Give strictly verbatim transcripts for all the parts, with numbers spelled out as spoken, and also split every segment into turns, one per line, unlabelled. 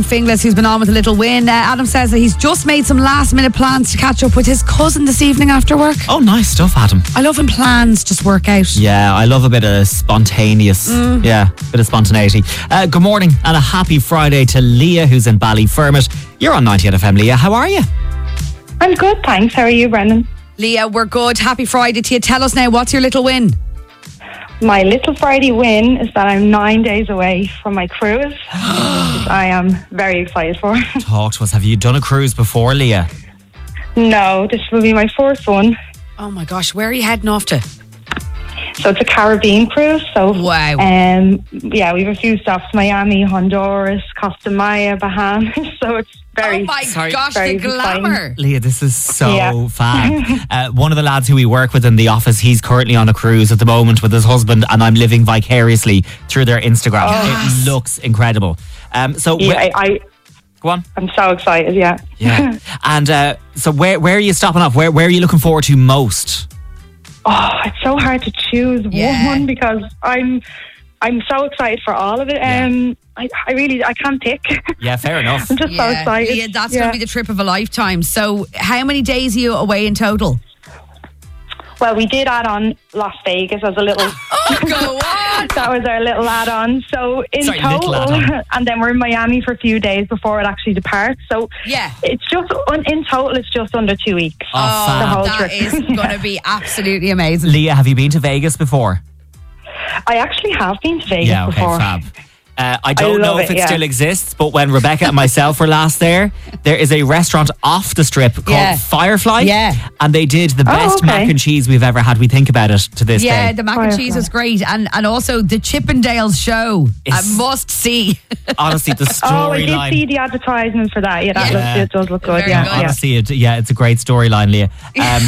Finglas, who's been on with a little win. Uh, Adam says that he's just made some last minute plans to catch up with his cousin this evening after work.
Oh, nice stuff, Adam.
I love when plans just work out.
Yeah, I love a bit of spontaneous. Mm. Yeah, bit of spontaneity. Uh, good morning and a happy Friday to Leah, who's in Ballyfermot. You're on ninety-eight F M, Leah. How are you?
I'm good, thanks. How are you, Brendan?
Leah, we're good. Happy Friday to you. Tell us now, what's your little win?
My little Friday win is that I'm nine days away from my cruise, which I am very excited for.
Talk to us. Have you done a cruise before, Leah?
No, this will be my fourth one.
Oh my gosh, where are you heading off to?
So it's a Caribbean cruise. So
wow.
Um, yeah, we have a few stops: Miami, Honduras, Costa Maya, Bahamas. So it's very.
Oh my
Sorry.
gosh,
very
the glamour!
exciting.
Leah, this is so
Yeah.
fab. Uh, one of the lads who we work with in the office, he's currently on a cruise at the moment with his husband, and I'm living vicariously through their Instagram.
Oh.
It looks incredible. Um, so
Yeah,
wh-
I, I,
go on.
I'm so excited. Yeah.
Yeah. And uh, so where where are you stopping off? Where where are you looking forward to most?
Oh, it's so hard to choose
Yeah.
one because I'm I'm so excited for all of it.
Yeah.
Um, I, I really I can't pick.
Yeah, fair enough.
I'm just so
Yeah,
excited.
Leah, that's
Yeah.
going to be the trip of a lifetime. So how many days are you away in total?
Well, we did add on Las Vegas as a little.
Oh, go on!
That was our little add-on. So in
Sorry, little
total,
add-on.
and then we're in Miami for a few days before it actually departs. So
Yeah.
it's just un- in total, it's just under two weeks.
Oh,
The
fab.
whole
that
trip.
is going to be absolutely amazing.
Leah, have you been to Vegas before?
I actually have been to Vegas
Yeah, okay,
before.
fab. Uh, I don't
I
know
love
if
it,
it
yeah.
still exists, but when Rebecca and myself were last there, there is a restaurant off the strip called
Yeah.
Firefly.
Yeah.
And they did the
Oh,
best
okay.
mac and cheese we've ever had. We think about it to this
Yeah,
day.
the mac and cheese
Firefly.
was great. And and also the Chippendales show.
It's-
I must see.
Honestly, the
Oh, I did
storyline.
see the advertisement for that. Yeah, that
Yeah.
looks, it does look good.
Very
Yeah,
good.
yeah.
Honestly, it, yeah, it's a great storyline, Leah. Um,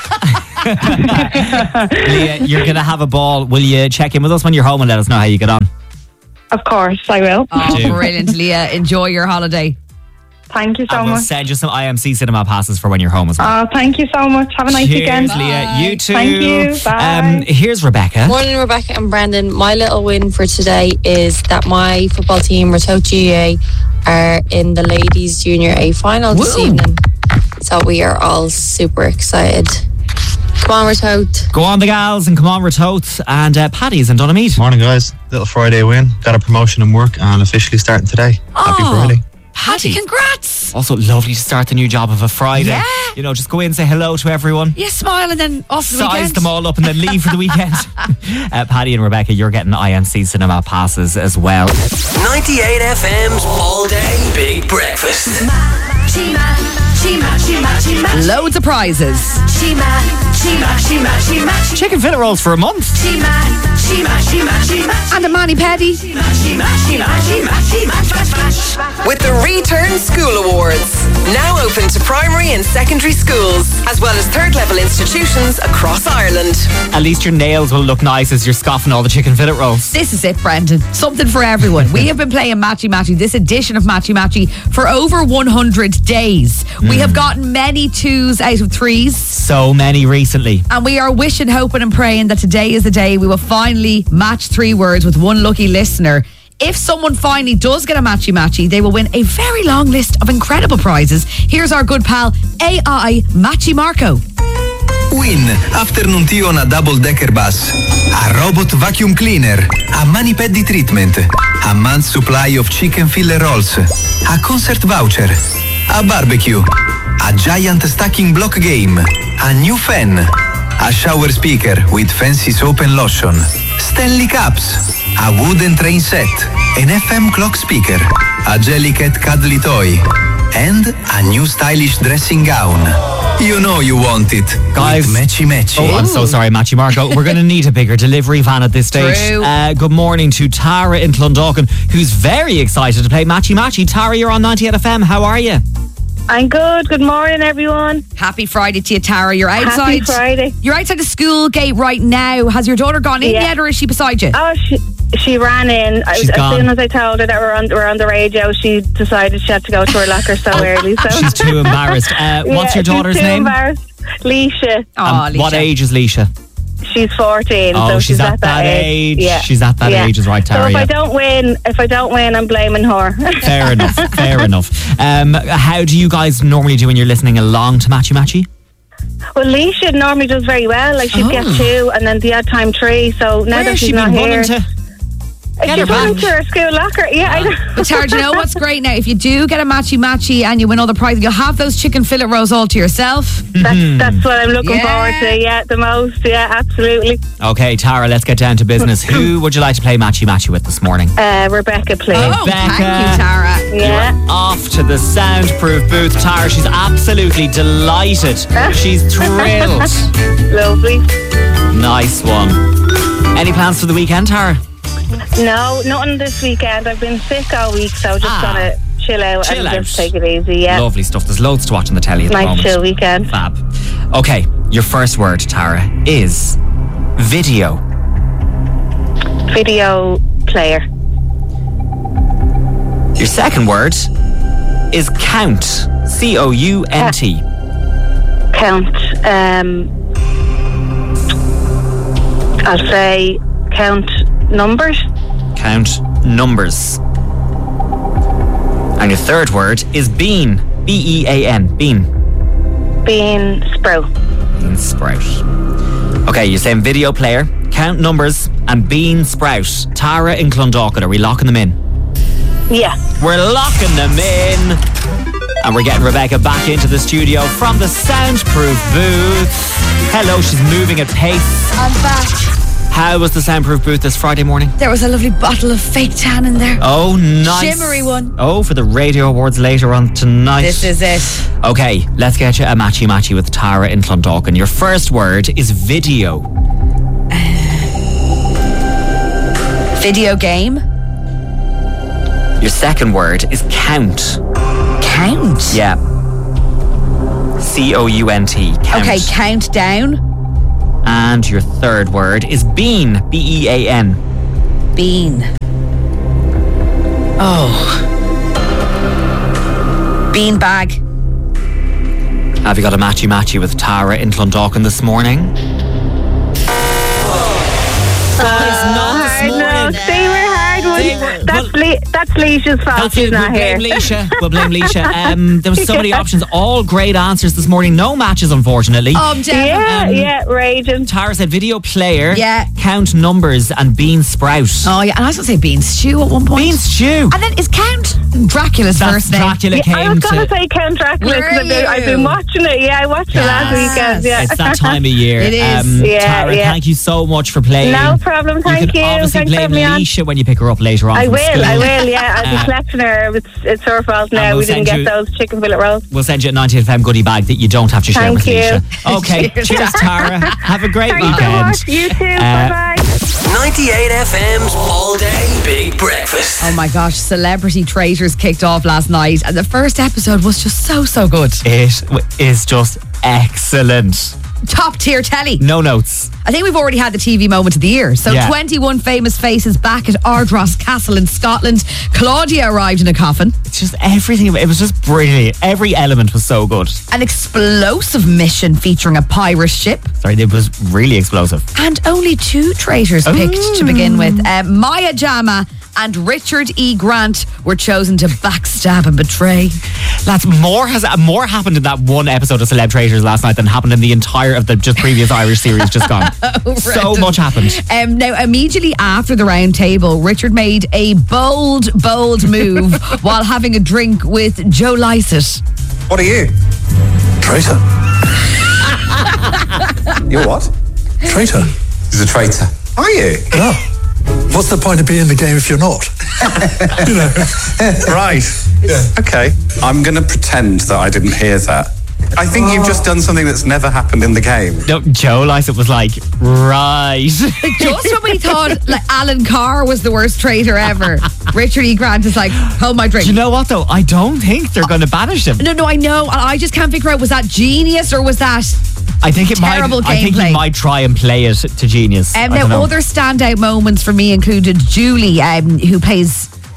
Leah, you're going to have a ball. Will you check in with us when you're home and let us know how you get on?
Of course, I will.
Oh,
Do.
brilliant, Leah. Enjoy your holiday.
Thank you so
and we'll
much.
send you some I M C cinema passes for when you're home as well.
Oh, thank you so much. Have a nice
Cheers,
weekend.
Leah. You too.
Thank you. Bye.
Um, here's Rebecca.
Morning, Rebecca and Brendan. My little win for today is that my football team, Ratoath G A A, are in the ladies' junior A final this
Woo.
evening. So we are all super excited. Come on, Ratoath.
Go on, the gals, and come on, Ratoath. And uh, Paddy's in Donamead.
Morning, guys. Little Friday win. Got a promotion in work and officially starting today. Happy
Oh.
Friday.
Paddy, congrats.
Also, lovely to start the new job of a Friday.
Yeah.
You know, just go in, say hello to everyone.
You smile and then off the
Size
weekend.
them all up and then leave for the weekend. uh, Paddy and Rebecca, you're getting I M C cinema passes as well.
ninety-eight F M's All Day Big Breakfast.
Loads of prizes.
Chicken fillet rolls for a month.
And a mani pedi.
With the Return School Awards, now open to primary and secondary schools, as well as third level institutions across Ireland.
At least your nails will look nice as you're scoffing all the chicken fillet rolls.
This is it, Brendan. Something for everyone. We have been playing Matchy Matchy, this edition of Matchy Matchy, for over one hundred days. We have gotten many twos out of threes.
So many recently.
And we are wishing, hoping and praying that today is the day we will finally match three words with one lucky listener. If someone finally does get a matchy matchy, they will win a very long list of incredible prizes. Here's our good pal, A I Matchy Marco.
Win afternoon tea on a double-decker bus, a robot vacuum cleaner, a mani-pedi treatment, a month's supply of chicken fillet rolls, a concert voucher, a barbecue, a giant stacking block game, a new fan, a shower speaker with fancy soap and lotion, Stanley Cups, a wooden train set, an F M clock speaker, a Jellycat cuddly toy, and a new stylish dressing gown. You know you want it.
Guys.
With Matchy Matchy.
Oh, I'm so sorry, Matchy Marco. We're going to need a bigger delivery van at this stage.
True.
Uh, good morning to Tara in Clondalkin, who's very excited to play Matchy Matchy. Tara, you're on ninety-eight F M. How are you?
I'm good. Good morning, everyone.
Happy Friday to you, Tara. You're outside.
Happy Friday.
You're outside the school gate right now. Has your daughter gone in
Yeah.
yet, or is she beside you?
Oh, she she ran in. I,
She's
as
gone.
soon as I told her that we're on we're on the radio, she decided she had to go to her locker so early. So
She's too embarrassed. Uh, what's
Yeah,
your daughter's
she's too
name?
embarrassed. Leisha.
Oh,
Um, what age is Leisha?
she's fourteen.
Oh,
so
she's, at, that, age.
Yeah.
She's at that
Yeah.
age, is right, Tara.
So if
yeah.
I don't win, if I don't win, I'm blaming her.
Fair enough. Fair enough. Um, how do you guys normally do when you're listening along to Matchy Matchy?
Well, Leisha normally does very well. Like she'd
Oh.
get two, and then the odd time three. So now
Where
that
has
she's
she
not
been
here,
running to? Get her
she's running
back.
to her school locker. Yeah, I know.
But Tara, do you know what's great now? If you do get a matchy matchy and you win all the prizes, you'll have those chicken fillet rolls all to yourself.
That's that's what I'm looking
Yeah.
forward to. Yeah, the most. Yeah, absolutely.
Okay, Tara, let's get down to business. Who would you like to play Matchy Matchy with this morning?
Uh, Rebecca, please.
Oh, thank
Rebecca.
you, Tara.
Yeah.
You're off to the soundproof booth. Tara, she's absolutely delighted. She's thrilled.
Lovely.
Nice one. Any plans for the weekend, Tara?
No, nothing this weekend. I've been sick all week, so just
Ah.
gonna chill out
Chill
and
out.
just take it easy. Yeah.
Lovely stuff. There's loads to watch on the telly at the
Nice
moment.
chill weekend.
Fab. Okay, your first word, Tara, is video.
Video player.
Your second word is count. C O U N T.
Count. Um, I'll say count numbers.
Count numbers. And your third word is bean. B E A N. Bean.
Bean sprout.
Bean sprout. Okay, you're saying video player, count numbers, and bean sprout. Tara in Clondalkin, are we locking them in?
Yeah.
We're locking them in. And we're getting Rebecca back into the studio from the soundproof booth. Hello, she's moving at pace.
I'm back.
How was the soundproof booth this Friday morning?
There was a lovely bottle of fake tan in there.
Oh, nice.
Shimmery one.
Oh, for the radio awards later on tonight.
This is it.
Okay, let's get you a matchy matchy with Tara in Clondalkin. Your first word is video.
Video game.
Your second word is count.
Count.
Yeah. C O U N T. Count.
Okay, countdown.
And your third word is bean. B E A N.
Bean. Oh. Bean bag.
Have you got a matchy matchy with Tara in Clondalkin this morning?
I know. They were hard ones.
They were-
that's
well-
Le- that's Leisha's fault.
That's
She's
it.
not
We'll
here.
blame Leisha. We'll blame Leisha. Um, there was so many options. All great answers this morning. No matches, unfortunately.
Oh, I'm dead.
Yeah,
Um,
yeah, raging.
Tara said video player.
Yeah.
Count numbers and bean sprout.
Oh, yeah. And I was going to say bean stew at one point.
Bean stew.
And then is count Dracula's
That's
first name?
Dracula
Yeah, I
came
was gonna
to.
say Count Dracula
Were
because I've been, I've been
you?
watching it. Yeah, I watched it last
Yes.
weekend. Yeah.
It's that time of year.
It is.
Um,
Yeah,
Tara,
yeah.
thank you so much for playing.
No problem, thank
You can
you.
obviously
Thanks for
blame
having me on.
Leisha when you pick her up later on.
I
from
will,
school.
I will, yeah. I'll be
Uh,
collecting her. It's, it's her fault now.
we'll
We didn't
send
get
you-
those chicken fillet rolls.
We'll send you a ninety F M goodie bag that you don't have to share
Thank
with
you.
Leisha. Okay,
Cheers,
cheers, Tara. Have a great
Thanks so
weekend.
much. You too.
Uh,
Bye-bye.
ninety-eight F M's All Day Big Breakfast.
Oh my gosh, Celebrity Traitors kicked off last night and the first episode was just so, so good.
It w- is just excellent.
Top tier telly.
No notes.
I think we've already had the T V moment of the year. So
Yeah.
twenty-one famous faces back at Ardross Castle in Scotland. Claudia arrived in a coffin.
It's just everything. It was just brilliant. Every element was so good.
An explosive mission featuring a pirate ship.
Sorry, it was really explosive.
And only two traitors picked to begin with. Uh, Maya Jama and Richard E. Grant were chosen to backstab and betray.
Lads, more has more happened in that one episode of Celeb Traitors last night than happened in the entire of the just previous Irish series just gone. So much happened.
Um, now, immediately after the round table, Richard made a bold, bold move while having a drink with Joe Lycett.
What are you? Traitor. You're what? Traitor.
He's a traitor.
Are you?
No. What's the point of being in the game if you're not? You know.
Right.
Yeah.
Okay. I'm going to pretend that I didn't hear that. I think you've just done something that's never happened in the game.
No, Joe Lycett was like, right.
Just when we thought like Alan Carr was the worst traitor ever, Richard E. Grant is like, hold my drink.
Do you know what though? I don't think they're going to banish him.
No, no, I know. And I just can't figure out, was that genius or was that
I think it
terrible
might. I think
gameplay?
he might try and play it to genius.
Um,
I don't
now,
know.
other standout moments for me included Julie, um, who plays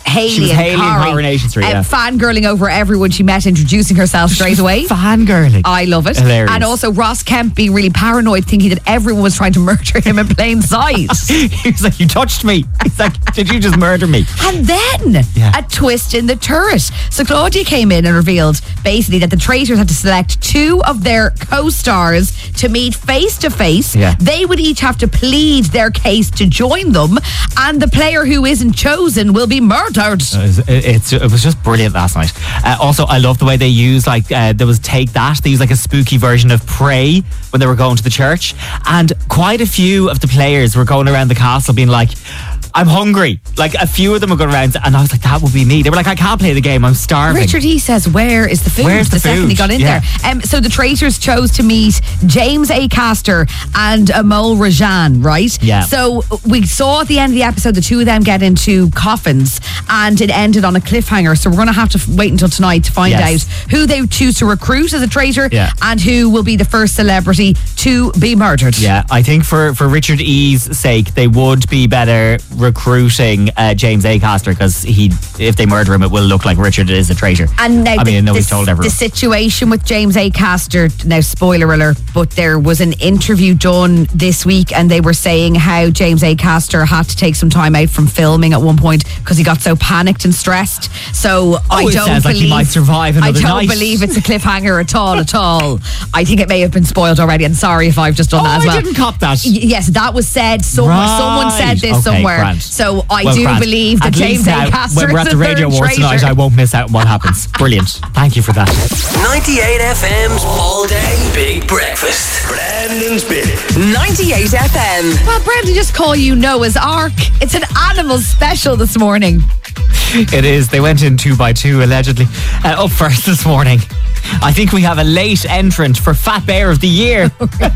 Hayley
She was
and
Hayley in
Corey,
Coronation Street,
uh,
yeah.
fangirling over everyone she met, introducing herself straight away.
Fangirling.
I love it.
Hilarious.
And also Ross Kemp being really paranoid, thinking that everyone was trying to murder him in plain sight.
He was like, you touched me. He's like, did you just murder me?
And then
Yeah.
a twist in the turret. So Claudia came in and revealed basically that the traitors had to select two of their co-stars to meet face to face.
Yeah.
They would each have to plead their case to join them, and the player who isn't chosen will be murdered.
It was, it's, it was just brilliant last night. Uh, also, I love the way they use, like, uh, there was Take That. They used like a spooky version of Prey when they were going to the church. And quite a few of the players were going around the castle being like, I'm hungry. Like, a few of them were going around, and I was like, that would be me. They were like, I can't play the game, I'm starving.
Richard E says, where is the food?
Where's the
second
food?
he got in
Yeah.
there. Um, so the traitors chose to meet James Acaster and Amol Rajan, right?
Yeah.
So we saw at the end of the episode the two of them get into coffins, and it ended on a cliffhanger. So we're going to have to f- wait until tonight to find
Yes.
out who they choose to recruit as a traitor,
Yeah.
and who will be the first celebrity to be murdered.
Yeah, I think for, for Richard E's sake, they would be better recruiting uh, James Acaster, because he, if they murder him, it will look like Richard is a traitor.
And now
I mean, I know
the,
he's told everyone.
the situation with James Acaster, now spoiler alert, but there was an interview done this week and they were saying how James Acaster had to take some time out from filming at one point because he got so panicked and stressed. So I
Oh, it
don't
sounds like
believe
he might survive
I
another
don't
night.
believe it's a cliffhanger at all, at all. I think it may have been spoiled already, and sorry if I've just done
Oh,
that as
I
well.
didn't cop that.
Y- yes, that was said. Some,
Right.
Someone said this
Okay,
somewhere.
grand.
So I
Well,
do
grand.
believe that
At
James
least now,
Acaster
when we're
is
at
the
the Radio
third
Awards tonight,
traitor.
I won't miss out on what happens. Brilliant. Thank you for that.
ninety-eight F M's All Day Big Breakfast. Brandon's Bit.
ninety-eight F M.
Well, Brendan, just call you Noah's Ark. It's an animal special this morning.
It is. They went in two by two, allegedly. Uh, up first this morning, I think we have a late entrant for Fat Bear of the Year.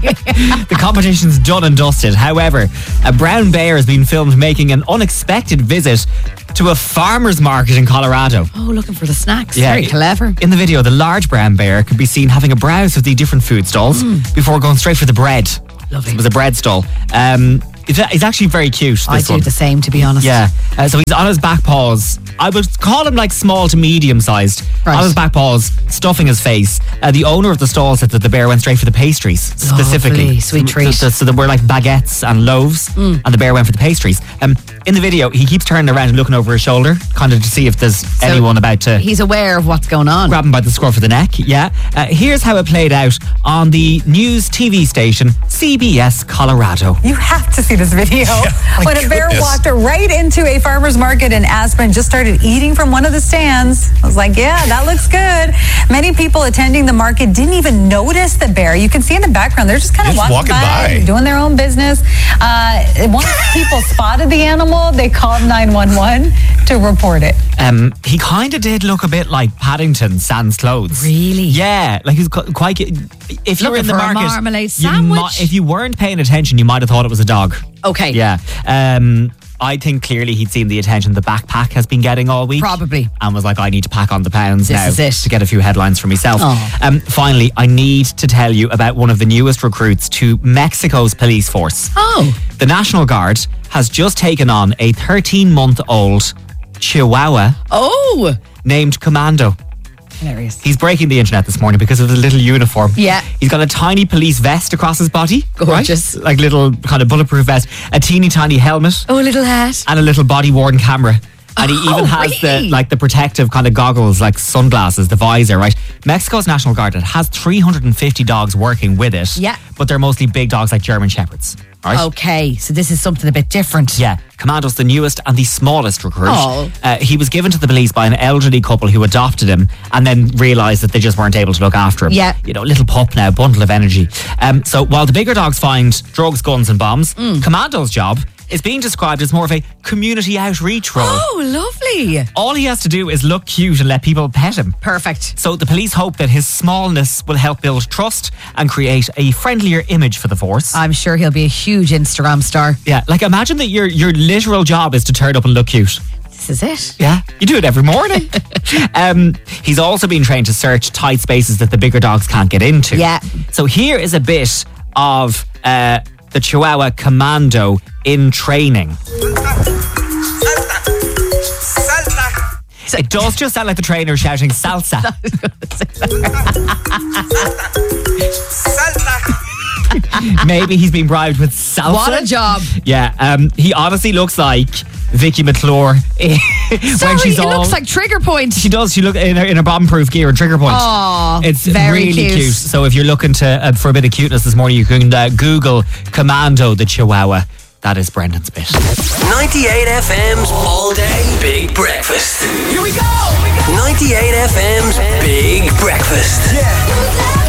The competition's done and dusted. However, a brown bear has been filmed making an unexpected visit to a farmer's market in Colorado.
Oh, looking for the snacks. Very clever.
In the video, the large brown bear could be seen having a browse of the different food stalls before going straight for the bread.
Lovely.
It was a bread stall. Um, it's, it's actually very cute, this
I do
one.
the same, to be honest.
Yeah. Uh, so he's on his back paws. I would call him like small to medium sized.
Right.
On his back paws, stuffing his face. Uh, the owner of the stall said that the bear went straight for the pastries, specifically.
Lovely, sweet
So-
treat.
So, so there were like baguettes and loaves, and the bear went for the pastries. Um, in the video, he keeps turning around and looking over his shoulder, kind of to see if there's anyone about to
He's aware of what's going on.
grab him by the scruff of the neck. Yeah. Uh, here's how it played out on the news T V station C B S Colorado.
You have to see this video. when a bear
goodness.
walked right into a farmer's market in Aspen, just started eating from one of the stands. I was like, yeah, that looks good. Many people attending the market didn't even notice the bear. You can see in the background, they're just kind of
Just
walking,
walking
by,
by.
doing their own business. Uh, once people spotted the animal, they called nine one one to report it.
Um, he kind of did look a bit like Paddington sans clothes.
Really?
Yeah, like he's qu- quite. If you were
Looking
in the
for a
market,
marmalade
you
sandwich?
mi- if you weren't paying attention, you might have thought it was a dog.
Okay.
Yeah. Um, I think clearly he'd seen the attention the backpack has been getting all week.
Probably.
And was like, I need to pack on the pounds
This
now
is it.
to get a few headlines for myself.
Oh.
Um, finally, I need to tell you about one of the newest recruits to Mexico's police force.
Oh.
The National Guard has just taken on a thirteen-month-old Chihuahua
Oh.
named Commando.
Hilarious.
He's breaking the internet this morning because of his little uniform.
Yeah.
He's got a tiny police vest across his body.
Gorgeous.
Right? Like little kind of bulletproof vest, a teeny tiny helmet,
Oh, a little hat.
and a little body worn camera. And he
Oh,
even has
really?
the like the protective kind of goggles, like sunglasses, the visor, right? Mexico's National Guard, it has three hundred fifty dogs working with it.
Yeah.
But they're mostly big dogs like German Shepherds. Right?
Okay, so this is something a bit different.
Yeah, Commando's the newest and the smallest recruit.
Oh.
Uh, he was given to the police by an elderly couple who adopted him and then realised that they just weren't able to look after him.
Yeah.
You know, little pup now, bundle of energy. Um, so while the bigger dogs find drugs, guns and bombs,
Mm.
Commando's job is being described as more of a community outreach role.
Oh, lovely.
All he has to do is look cute and let people pet him.
Perfect.
So the police hope that his smallness will help build trust and create a friendlier image for the force.
I'm sure he'll be a huge Instagram star.
Yeah, like imagine that your your literal job is to turn up and look cute.
This is it.
Yeah, you do it every morning. um, he's also been trained to search tight spaces that the bigger dogs can't get into.
Yeah.
So here is a bit of uh, the Chihuahua Commando in training.
Salta,
It does just sound like the trainer shouting salsa. Maybe he's been bribed with salsa.
What a job.
Yeah, um, he honestly looks like Vicky McClure.
Sorry,
when she's
it
all,
looks like Trigger Point.
She does. She look in her, in her bomb-proof gear and Trigger Point.
Aw,
it's
very
really
cute.
cute. So if you're looking to uh, for a bit of cuteness this morning, you can uh, Google Commando the Chihuahua. That is Brendan's bit.
ninety-eight F M's All Day Big Breakfast. Here we go! ninety-eight F M's Big Breakfast. Yeah.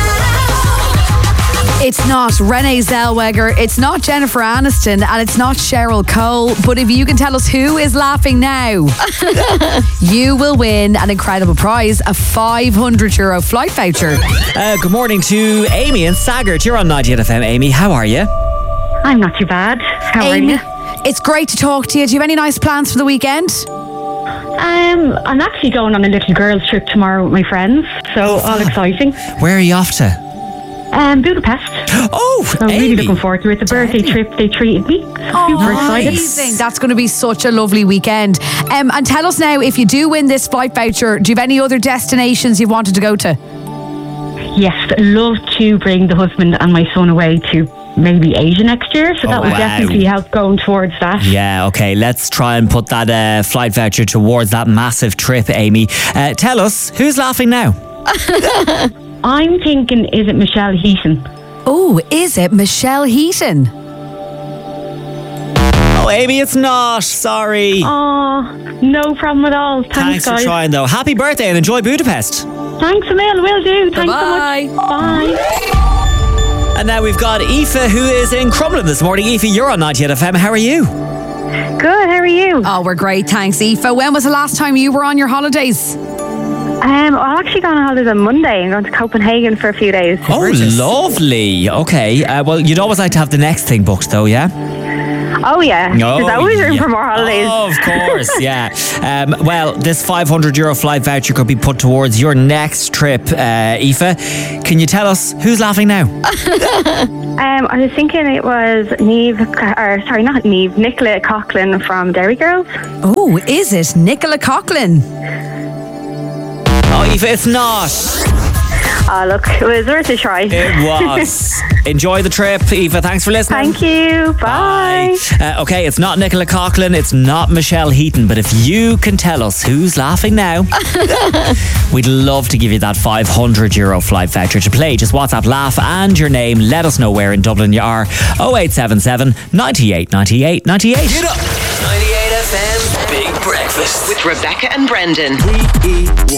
It's not Renee Zellweger, it's not Jennifer Aniston, and it's not Cheryl Cole. But if you can tell us who is laughing now, you will win an incredible prize, a five hundred euro flight voucher.
Uh, good morning to Amy and Saggart. You're on ninety-eight F M. Amy, how are you?
I'm not too bad. How
Amy,
are you?
it's great to talk to you. Do you have any nice plans for the weekend?
Um, I'm actually going on a little girls' trip tomorrow with my friends, so all exciting.
Where are you off to?
Um, Budapest.
Oh,
so I'm really looking forward to it. It's a birthday trip they treated me.
Oh,
Super excited.
amazing. That's going to be such a lovely weekend. Um, and tell us now, if you do win this flight voucher, do you have any other destinations you've wanted to go to?
Yes, I'd love to bring the husband and my son away to maybe Asia next year, so
Oh,
that would
wow.
definitely help going towards that.
Yeah, okay. Let's try and put that uh, flight voucher towards that massive trip, Amy. Uh, tell us, who's laughing now?
I'm thinking, is it Michelle Heaton?
Oh, is it Michelle Heaton?
Oh, Amy, it's not. Sorry.
Oh, no problem at all. Thanks,
Thanks for
guys.
trying, though. Happy birthday and enjoy Budapest.
Thanks, Emil. Will do. Thanks
Bye-bye.
so much. Bye.
And now we've got Aoife, who is in Crumlin this morning. Aoife, you're on ninety-eight F M. How are you?
Good. How are you?
Oh, we're great. Thanks, Aoife. When was the last time you were on your holidays?
Um, I'm actually going on holidays on Monday. I'm going to Copenhagen for a few days.
Oh, lovely. Okay. Uh, well, you'd always like to have the next thing booked, though, yeah?
Oh, yeah.
Oh,
There's always room
yeah.
for more holidays.
Oh, of course, yeah. Um, well, this five hundred euro flight voucher could be put towards your next trip, uh, Aoife. Can you tell us who's laughing now?
um, I was thinking it was Niamh, or sorry, not Niamh, Nicola Coughlan from Dairy Girls.
Oh, is it Nicola Coughlan?
Oh, Aoife, it's not.
Oh, look, it was worth a try.
It was. Enjoy the trip, Aoife. Thanks for listening.
Thank you. Bye.
Uh, okay, it's not Nicola Coughlan, it's not Michelle Heaton, but if you can tell us who's laughing now, we'd love to give you that five hundred euro flight voucher to play. Just WhatsApp laugh and your name. Let us know where in Dublin you are. oh eight seven seven, ninety-eight, ninety-eight, ninety-eight.
Get up! ninety-eight F M's Big Breakfast
With Rebecca and Brendan.
three E one